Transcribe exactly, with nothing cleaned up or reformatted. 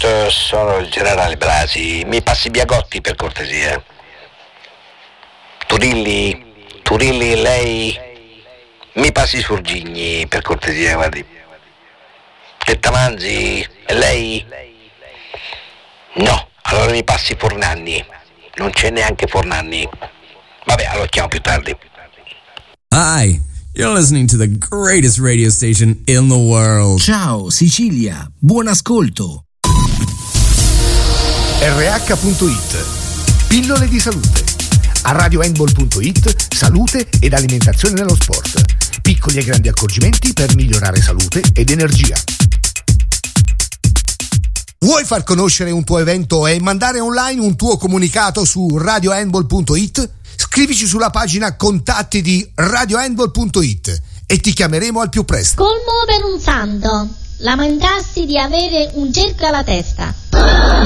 Pronto, sono il generale Blasi. Mi passi Biagotti per cortesia? Turilli, Turilli, lei mi passi Surgigni per cortesia, guardi. Tettamanzi, e lei? No, allora mi passi Fornanni. Non c'è neanche Fornanni. Vabbè, allora chiamo più tardi. Hi, you're listening to the greatest radio station in the world. Ciao Sicilia, buon ascolto. R H punto it, pillole di salute. A radio handball punto it, salute ed alimentazione nello sport. Piccoli e grandi accorgimenti per migliorare salute ed energia. Vuoi far conoscere un tuo evento e mandare online un tuo comunicato su radio handball punto it? Scrivici sulla pagina contatti di radio handball punto it e ti chiameremo al più presto. Colmo per un santo. Lamentarsi di avere un cerco alla testa.